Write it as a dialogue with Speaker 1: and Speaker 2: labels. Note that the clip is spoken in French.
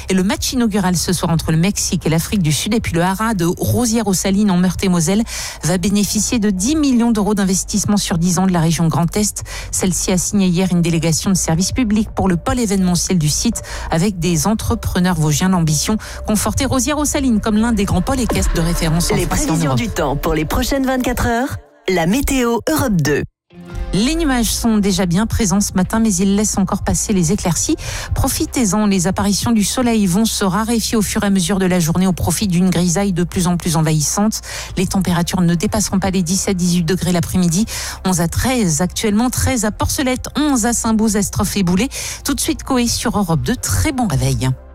Speaker 1: Et le match inaugural ce soir entre le Mexique et l'Afrique du Sud et puis le haras de Rosières-aux-Salines en Meurthe-et-Moselle va bénéficier de 10 millions d'euros d'investissement sur 10 ans de la région Grand Est. Celle-ci a signé hier une délégation de service public pour le pôle événementiel du site avec des entrepreneurs vosgiens. L'ambition, conforter Rosières-aux-Salines comme l'un des grands pôles équestres de référence en
Speaker 2: Les
Speaker 1: France et en
Speaker 2: prévisions
Speaker 1: Europe.
Speaker 2: du temps pour les prochaines 24 heures, la météo Europe 2.
Speaker 1: Les nuages sont déjà bien présents ce matin, mais ils laissent encore passer les éclaircies. Profitez-en, les apparitions du soleil vont se raréfier au fur et à mesure de la journée au profit d'une grisaille de plus en plus envahissante. Les températures ne dépasseront pas les 17-18 degrés l'après-midi. 11 à 13 actuellement, 13 à Porcelette, 11 à Saint-Bouze, Estroff et Boulay. Tout de suite, Coé sur Europe 2. Très bon réveil.